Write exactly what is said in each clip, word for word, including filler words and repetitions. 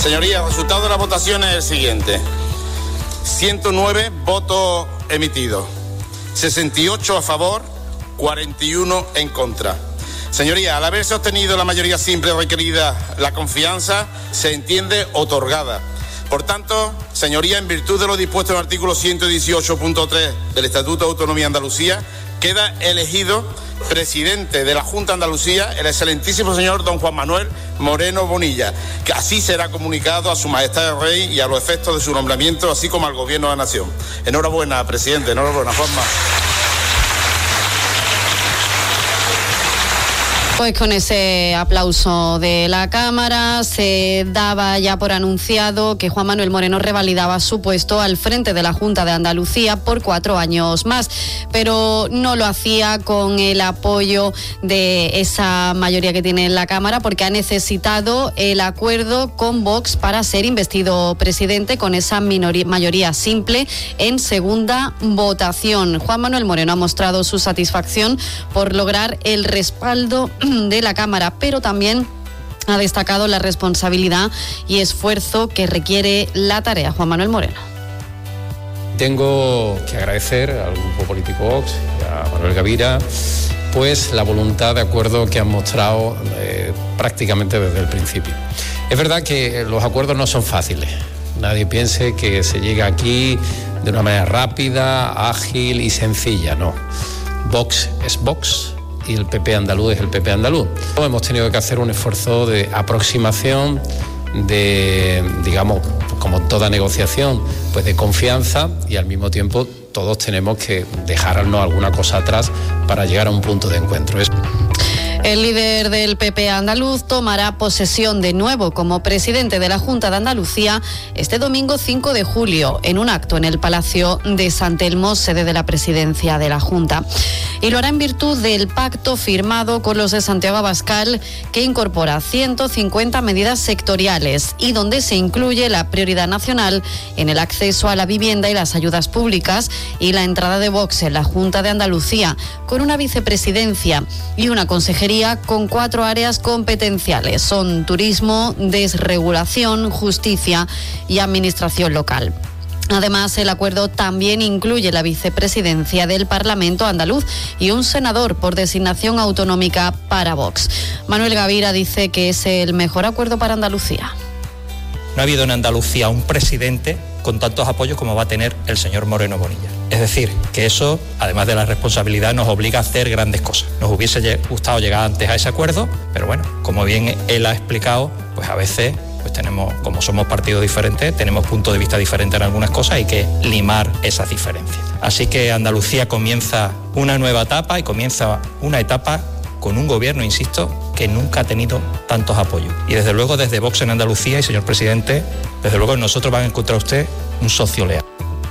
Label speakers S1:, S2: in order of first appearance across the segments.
S1: Señorías, el resultado de la votación es el siguiente. ciento nueve votos emitidos, sesenta y ocho a favor, cuarenta y uno en contra. Señorías, al haberse obtenido la mayoría simple requerida, la confianza se entiende otorgada. Por tanto, señorías, en virtud de lo dispuesto en el artículo ciento dieciocho punto tres del Estatuto de Autonomía de Andalucía, queda elegido presidente de la Junta de Andalucía el excelentísimo señor don Juan Manuel Moreno Bonilla, que así será comunicado a su majestad el rey y a los efectos de su nombramiento, así como al gobierno de la nación. Enhorabuena, presidente, enhorabuena, Juanma.
S2: Pues con ese aplauso de la Cámara se daba ya por anunciado que Juan Manuel Moreno revalidaba su puesto al frente de la Junta de Andalucía por cuatro años más, pero no lo hacía con el apoyo de esa mayoría que tiene en la Cámara, porque ha necesitado el acuerdo con Vox para ser investido presidente con esa minoría, mayoría simple en segunda votación. Juan Manuel Moreno ha mostrado su satisfacción por lograr el respaldo de la Cámara, pero también ha destacado la responsabilidad y esfuerzo que requiere la tarea. Juan Manuel Moreno.
S3: Tengo que agradecer al Grupo Político Vox y a Manuel Gavira pues la voluntad de acuerdo que han mostrado eh, prácticamente desde el principio. Es verdad que los acuerdos no son fáciles. Nadie piense que se llega aquí de una manera rápida, ágil y sencilla. No. Vox es Vox y el P P andaluz es el P P andaluz. Hemos tenido que hacer un esfuerzo de aproximación, de, digamos, como toda negociación, pues de confianza, y al mismo tiempo todos tenemos que dejarnos alguna cosa atrás para llegar a un punto de encuentro. Es...
S2: El líder del P P andaluz tomará posesión de nuevo como presidente de la Junta de Andalucía este domingo cinco de julio en un acto en el Palacio de San Telmo, sede de la presidencia de la Junta. Y lo hará en virtud del pacto firmado con los de Santiago Abascal, que incorpora ciento cincuenta medidas sectoriales y donde se incluye la prioridad nacional en el acceso a la vivienda y las ayudas públicas, y la entrada de Vox en la Junta de Andalucía con una vicepresidencia y una consejería con cuatro áreas competenciales. Son turismo, desregulación, justicia y administración local. Además, el acuerdo también incluye la vicepresidencia del Parlamento andaluz y un senador por designación autonómica para Vox. Manuel Gavira dice que es el mejor acuerdo para Andalucía.
S4: No ha habido en Andalucía un presidente con tantos apoyos como va a tener el señor Moreno Bonilla. Es decir, que eso, además de la responsabilidad, nos obliga a hacer grandes cosas. Nos hubiese gustado llegar antes a ese acuerdo, pero bueno, como bien él ha explicado, pues a veces pues tenemos, como somos partidos diferentes, tenemos puntos de vista diferentes en algunas cosas, hay que limar esas diferencias. Así que Andalucía comienza una nueva etapa y comienza una etapa con un gobierno, insisto, que nunca ha tenido tantos apoyos. Y desde luego desde Vox en Andalucía, y señor presidente, desde luego nosotros van a encontrar usted un socio leal.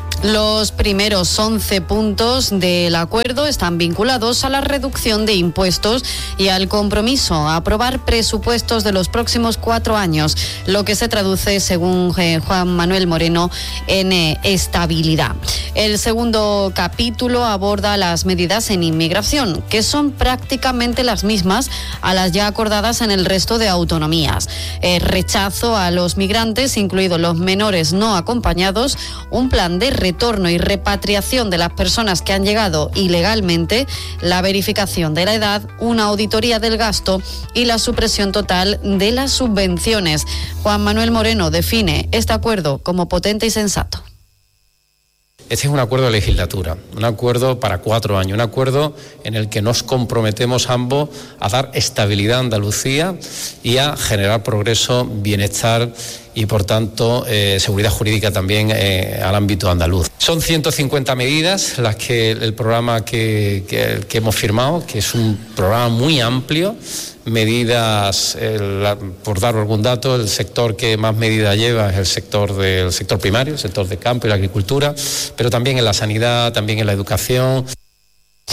S2: Los primeros once puntos del acuerdo están vinculados a la reducción de impuestos y al compromiso a aprobar presupuestos de los próximos cuatro años, lo que se traduce, según Juan Manuel Moreno, en estabilidad. El segundo capítulo aborda las medidas en inmigración, que son prácticamente las mismas a las ya acordadas en el resto de autonomías. El rechazo a los migrantes, incluidos los menores no acompañados, un plan de retorno y repatriación de las personas que han llegado ilegalmente, la verificación de la edad, una auditoría del gasto y la supresión total de las subvenciones. Juan Manuel Moreno define este acuerdo como potente y sensato.
S3: Este es un acuerdo de legislatura, un acuerdo para cuatro años, un acuerdo en el que nos comprometemos ambos a dar estabilidad a Andalucía y a generar progreso, bienestar y, por tanto, eh, seguridad jurídica también eh, al ámbito andaluz. Son ciento cincuenta medidas las que el programa que, que, que hemos firmado, que es un programa muy amplio. Medidas, el, por dar algún dato, el sector que más medidas lleva es el sector del sector primario, el sector de campo y la agricultura, pero también en la sanidad, también en la educación.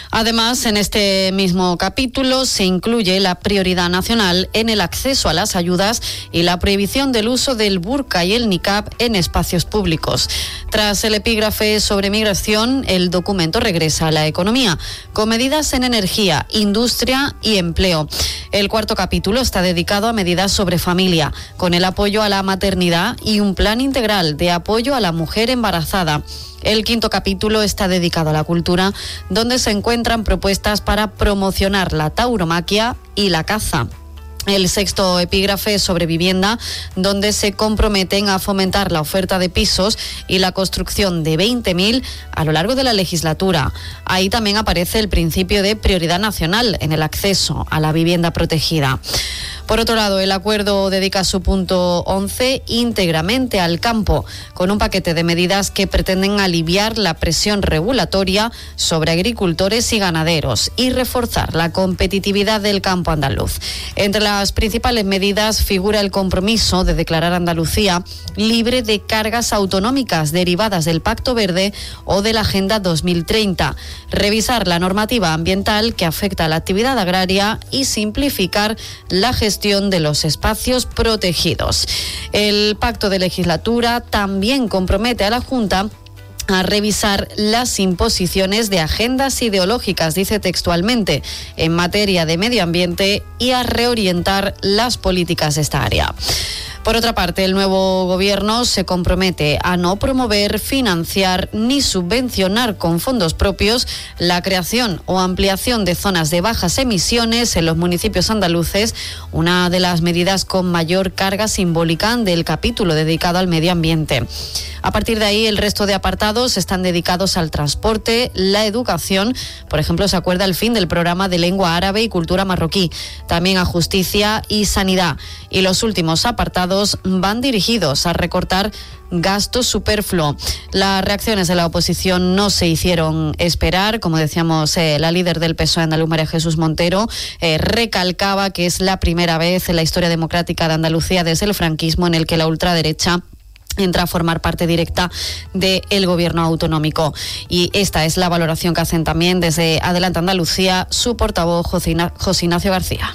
S2: Además, en este mismo capítulo se incluye la prioridad nacional en el acceso a las ayudas y la prohibición del uso del burka y el niqab en espacios públicos. Tras el epígrafe sobre migración, el documento regresa a la economía, con medidas en energía, industria y empleo. El cuarto capítulo está dedicado a medidas sobre familia, con el apoyo a la maternidad y un plan integral de apoyo a la mujer embarazada. El quinto capítulo está dedicado a la cultura, donde se encuentran propuestas para promocionar la tauromaquia y la caza. El sexto epígrafe es sobre vivienda, donde se comprometen a fomentar la oferta de pisos y la construcción de veinte mil a lo largo de la legislatura. Ahí también aparece el principio de prioridad nacional en el acceso a la vivienda protegida. Por otro lado, el acuerdo dedica su punto once íntegramente al campo, con un paquete de medidas que pretenden aliviar la presión regulatoria sobre agricultores y ganaderos y reforzar la competitividad del campo andaluz. Entre las principales medidas figura el compromiso de declarar Andalucía libre de cargas autonómicas derivadas del Pacto Verde o de la Agenda dos mil treinta, revisar la normativa ambiental que afecta a la actividad agraria y simplificar la gestión de los espacios protegidos. El pacto de legislatura también compromete a la Junta a revisar las imposiciones de agendas ideológicas, dice textualmente, en materia de medio ambiente y a reorientar las políticas de esta área. Por otra parte, el nuevo gobierno se compromete a no promover, financiar ni subvencionar con fondos propios la creación o ampliación de zonas de bajas emisiones en los municipios andaluces, una de las medidas con mayor carga simbólica del capítulo dedicado al medio ambiente. A partir de ahí, el resto de apartados están dedicados al transporte, la educación, por ejemplo, se acuerda el fin del programa de lengua árabe y cultura marroquí, también a justicia y sanidad. Y los últimos apartados van dirigidos a recortar gasto superfluo. Las reacciones de la oposición no se hicieron esperar. Como decíamos, eh, la líder del P S O E andaluz, María Jesús Montero, eh, recalcaba que es la primera vez en la historia democrática de Andalucía desde el franquismo en el que la ultraderecha entra a formar parte directa del gobierno autonómico. Y esta es la valoración que hacen también desde Adelante Andalucía su portavoz José Ignacio García.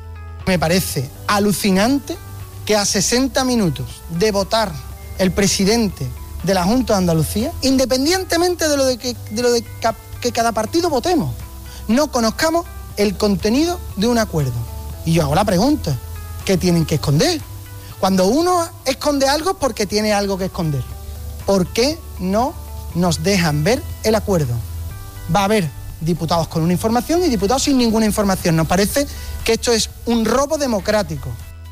S5: Me parece alucinante que a sesenta minutos de votar el presidente de la Junta de Andalucía, independientemente de lo de que, de lo de que cada partido votemos, no conozcamos el contenido de un acuerdo. Y yo hago la pregunta, ¿qué tienen que esconder? Cuando uno esconde algo es porque tiene algo que esconder. ¿Por qué no nos dejan ver el acuerdo? Va a haber diputados con una información y diputados sin ninguna información. Nos parece que esto es un robo democrático.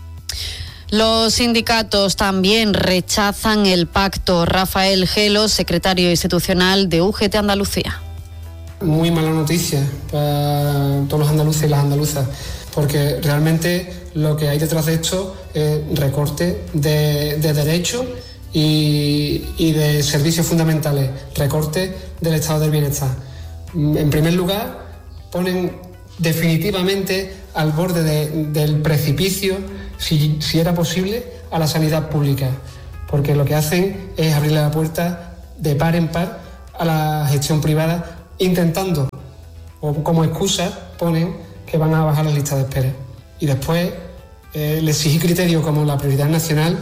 S2: Los sindicatos también rechazan el pacto. Rafael Gelo, secretario institucional de U G T Andalucía.
S6: Muy mala noticia para todos los andaluces y las andaluzas, porque realmente lo que hay detrás de esto es recorte de, de derechos y, y de servicios fundamentales, recorte del estado del bienestar. En primer lugar, ponen definitivamente al borde de, del precipicio, si, si era posible, a la sanidad pública, porque lo que hacen es abrirle la puerta de par en par a la gestión privada, intentando, o como excusa, ponen que van a bajar las listas de espera. Y después eh, le exigí criterios como la prioridad nacional.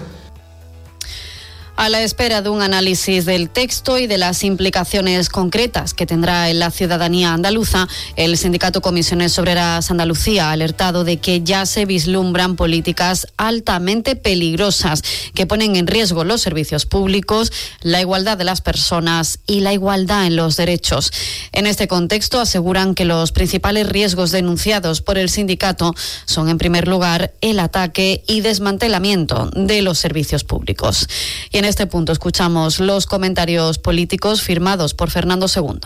S2: A la espera de un análisis del texto y de las implicaciones concretas que tendrá en la ciudadanía andaluza, el sindicato Comisiones Obreras Andalucía ha alertado de que ya se vislumbran políticas altamente peligrosas que ponen en riesgo los servicios públicos, la igualdad de las personas y la igualdad en los derechos. En este contexto, aseguran que los principales riesgos denunciados por el sindicato son, en primer lugar, el ataque y desmantelamiento de los servicios públicos. Y en En este punto escuchamos los comentarios políticos firmados por Fernando segundo.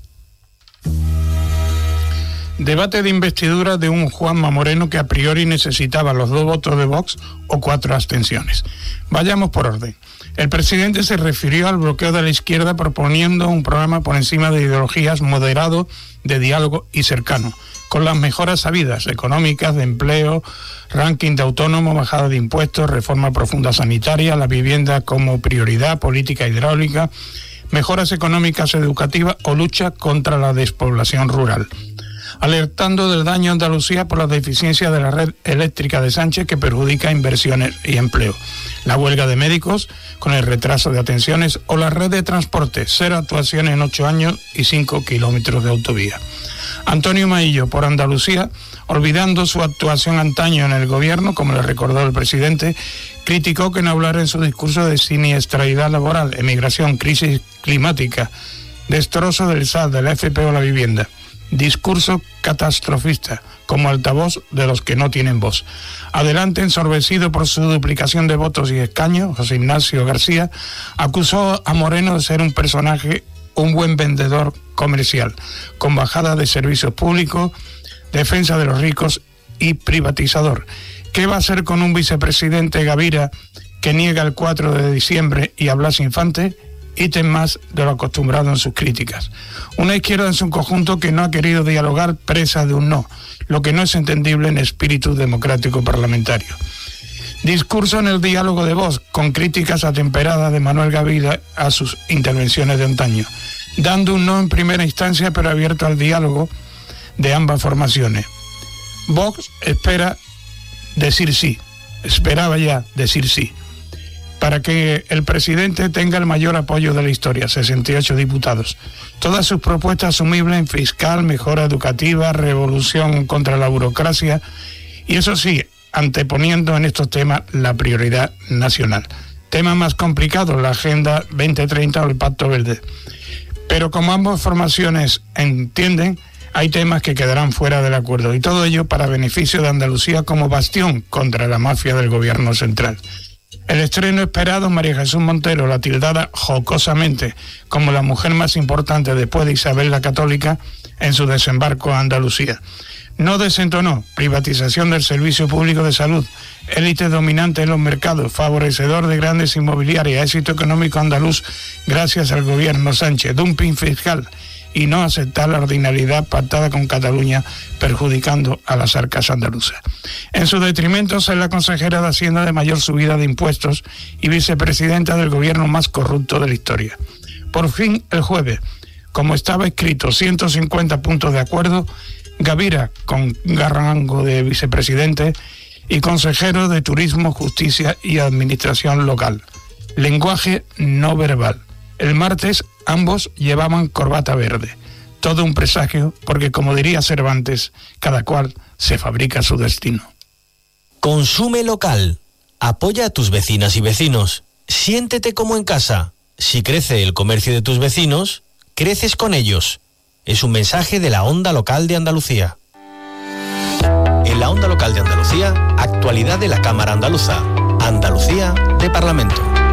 S7: Debate de investidura de un Juanma Moreno que a priori necesitaba los dos votos de Vox o cuatro abstenciones. Vayamos por orden. El presidente se refirió al bloqueo de la izquierda proponiendo un programa por encima de ideologías moderado, de diálogo y cercano, con las mejoras sabidas, económicas, de empleo, ranking de autónomo, bajada de impuestos, reforma profunda sanitaria, la vivienda como prioridad, política hidráulica, mejoras económicas, educativas o lucha contra la despoblación rural. Alertando del daño a Andalucía por las deficiencias de la red eléctrica de Sánchez que perjudica inversiones y empleo. La huelga de médicos con el retraso de atenciones o la red de transporte, cero actuaciones en ocho años y cinco kilómetros de autovía. Antonio Maillo, por Andalucía, olvidando su actuación antaño en el gobierno, como le recordó el presidente, criticó que no hablara en su discurso de siniestralidad laboral, emigración, crisis climática, destrozo del S A D, de la F P o la vivienda. Discurso catastrofista, como altavoz de los que no tienen voz. Adelante, ensorbecido por su duplicación de votos y escaños, José Ignacio García acusó a Moreno de ser un personaje, un buen vendedor comercial, con bajada de servicios públicos, defensa de los ricos y privatizador. ¿Qué va a hacer con un vicepresidente Gavira que niega el cuatro de diciembre y a Blas Infante? Ítem más de lo acostumbrado en sus críticas. Una izquierda en su conjunto que no ha querido dialogar, presa de un no, lo que no es entendible en espíritu democrático parlamentario. Discurso en el diálogo de voz, con críticas atemperadas de Manuel Gavira a sus intervenciones de antaño, dando un no en primera instancia pero abierto al diálogo de ambas formaciones. Vox espera decir sí, esperaba ya decir sí, para que el presidente tenga el mayor apoyo de la historia, sesenta y ocho diputados. Todas sus propuestas asumibles en fiscal, mejora educativa, revolución contra la burocracia, y eso sí, anteponiendo en estos temas la prioridad nacional. Temas más complicados, la Agenda veinte treinta o el Pacto Verde. Pero como ambas formaciones entienden, hay temas que quedarán fuera del acuerdo, y todo ello para beneficio de Andalucía como bastión contra la mafia del gobierno central. El estreno esperado, María Jesús Montero, la tildada jocosamente como la mujer más importante después de Isabel la Católica en su desembarco a Andalucía. No desentonó, privatización del servicio público de salud, élite dominante en los mercados, favorecedor de grandes inmobiliarias, éxito económico andaluz gracias al gobierno Sánchez, dumping fiscal y no aceptar la ordinariedad pactada con Cataluña, perjudicando a las arcas andaluzas. En su detrimento, es la consejera de Hacienda de mayor subida de impuestos y vicepresidenta del gobierno más corrupto de la historia. Por fin, el jueves, como estaba escrito, ciento cincuenta puntos de acuerdo, Gavira, con rango de vicepresidente, y consejero de Turismo, Justicia y Administración Local. Lenguaje no verbal. El martes ambos llevaban corbata verde. Todo un presagio, porque como diría Cervantes, cada cual se fabrica su destino.
S8: Consume local. Apoya a tus vecinas y vecinos. Siéntete como en casa. Si crece el comercio de tus vecinos, creces con ellos. Es un mensaje de la Onda Local de Andalucía. En la Onda Local de Andalucía, actualidad de la Cámara Andaluza. Andalucía de Parlamento.